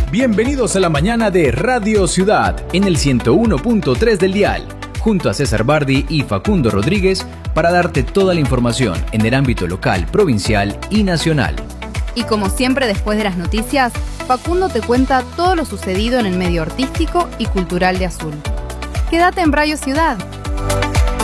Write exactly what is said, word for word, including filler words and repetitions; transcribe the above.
Bienvenidos a la mañana de Radio Ciudad en el ciento uno punto tres del dial, junto a César Bardi y Facundo Rodríguez para darte toda la información en el ámbito local, provincial y nacional. Y como siempre, después de las noticias, Facundo te cuenta todo lo sucedido en el medio artístico y cultural de Azul. Quédate en Radio Ciudad.